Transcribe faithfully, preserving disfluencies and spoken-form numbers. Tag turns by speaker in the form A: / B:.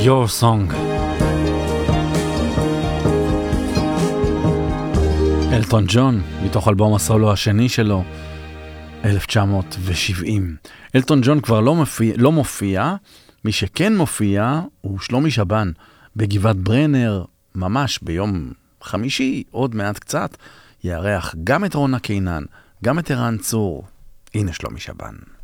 A: Your Song. אלטון ג'ון, מתוך אלבום הסולו השני שלו, אלף תשע מאות שבעים. אלטון ג'ון כבר לא מופיע, לא מופיע, מי שכן מופיע הוא שלומי שבן, בגבעת ברנר, ממש ביום חמישי, עוד מעט קצת, יארח גם את רונה קינן, גם את ערן צור. הנה שלומי שבן.